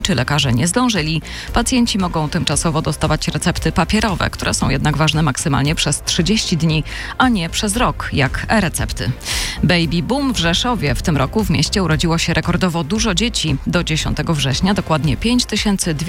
czy lekarze nie zdążyli. Pacjenci mogą tymczasowo dostawać recepty papierowe, które są jednak ważne maksymalnie przez 30 dni, a nie przez rok, jak e-recepty. Baby boom w Rzeszowie. W tym roku w mieście urodziło się rekordowo dużo dzieci. Do 10 września dokładnie 5200